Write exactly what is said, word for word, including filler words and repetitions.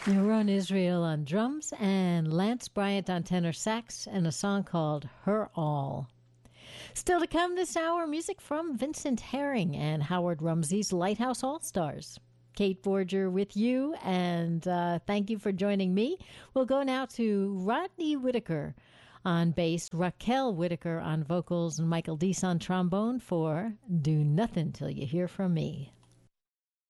Yaron Israel on drums and Lance Bryant on tenor sax and a song called Her All. Still to come this hour, music from Vincent Herring and Howard Rumsey's Lighthouse All-Stars. Kate Borger with you, and uh, thank you for joining me. We'll go now to Rodney Whitaker on bass, Raquel Whitaker on vocals, and Michael Deese on trombone for Do Nothing Till You Hear From Me.